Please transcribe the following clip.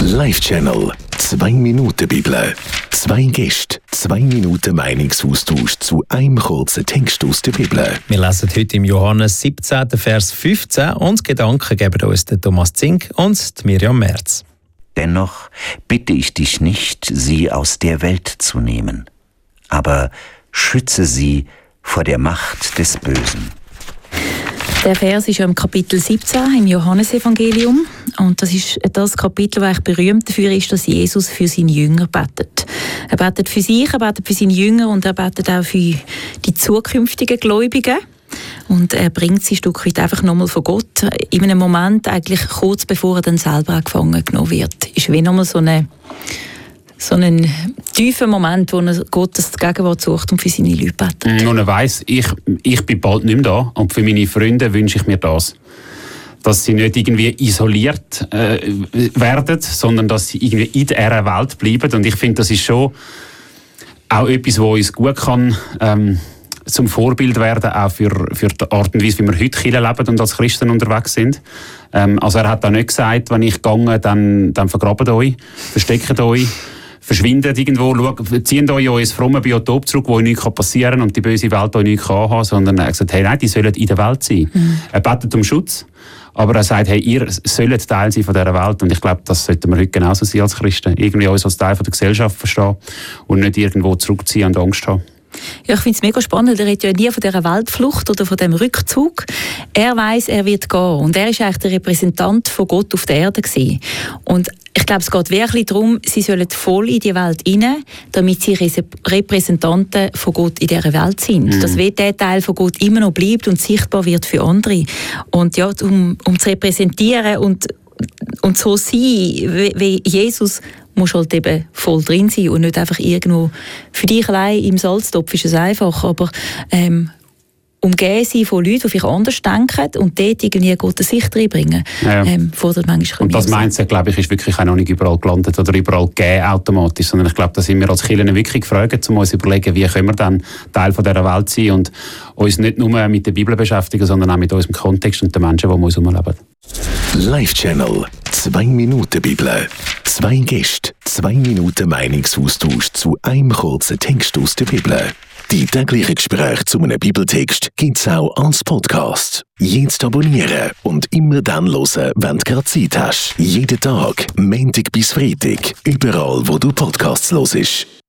Live-Channel 2 Minuten Bibel. 2 Gäste, 2 Minuten Meinungsaustausch zu einem kurzen Text aus der Bibel. Wir lesen heute im Johannes 17, Vers 15 und Gedanken geben uns der Thomas Zink und die Miriam Merz. Dennoch bitte ich dich nicht, sie aus der Welt zu nehmen, aber schütze sie vor der Macht des Bösen. Der Vers ist ja im Kapitel 17 im Johannesevangelium. Und das ist das Kapitel, das eigentlich berühmt dafür ist, dass Jesus für seine Jünger betet. Er betet für sich, er betet für seine Jünger und er betet auch für die zukünftigen Gläubigen. Und er bringt sie ein Stück weit einfach nochmal von Gott. In einem Moment, eigentlich kurz bevor er dann selber auch gefangen genommen wird, ist wie nochmal so ein tiefer Moment, wo er Gottes Gegenwart sucht und für seine Leute betet. Und er weiss, ich bin bald nicht mehr da. Und für meine Freunde wünsche ich mir das. Dass sie nicht irgendwie isoliert werden, sondern dass sie irgendwie in dieser Welt bleiben. Und ich finde, das ist schon auch etwas, was uns gut kann zum Vorbild werden, auch für die Art und Weise, wie wir heute Kirche leben und als Christen unterwegs sind. Also er hat auch nicht gesagt, wenn ich gehe, dann vergrabt euch, versteckt euch, verschwindet irgendwo, zieht euch in euer frommes Biotop zurück, wo euch nichts passieren kann und die böse Welt euch nichts haben kann, sondern er hat gesagt, hey, nein, die sollen in der Welt sein. Er betet um Schutz, aber er sagt, hey, ihr sollt Teil sein von dieser Welt. Und ich glaube, das sollten wir heute genauso sein als Christen. Irgendwie uns als Teil von der Gesellschaft verstehen und nicht irgendwo zurückziehen und Angst haben. Ja, ich finde es mega spannend. Er redet ja nie von dieser Weltflucht oder von dem Rückzug. Er weiss, er wird gehen. Und er ist eigentlich der Repräsentant von Gott auf der Erde gewesen. Und ich glaube, es geht wirklich darum, sie sollen voll in die Welt hinein, damit sie Repräsentanten von Gott in dieser Welt sind. Dass der Teil von Gott immer noch bleibt und sichtbar wird für andere. Und ja, um zu repräsentieren und so sein wie Jesus, musst halt eben voll drin sein und nicht einfach irgendwo für dich allein im Salztopf ist es einfach, aber umgeben sein von Leuten, die vielleicht anders denken und dort irgendwie eine gute Sicht reinbringen, fordert manchmal. Und das Mindset, glaube ich, ist wirklich auch noch nicht überall gelandet oder überall gegeben automatisch, sondern ich glaube, da sind wir als Kirche wirklich gefragt, um uns zu überlegen, wie können wir dann Teil von dieser Welt sein und uns nicht nur mit der Bibel beschäftigen, sondern auch mit unserem Kontext und den Menschen, die um uns herumleben. Live-Channel 2 Minuten Bibel. 2 Gäste, 2 Minuten Meinungsaustausch zu einem kurzen Text aus der Bibel. Die täglichen Gespräche zu einem Bibeltext gibt es auch als Podcast. Jetzt abonnieren und immer dann hören, wenn du gerade Zeit hast. Jeden Tag, Montag bis Freitag, überall, wo du Podcasts hörst.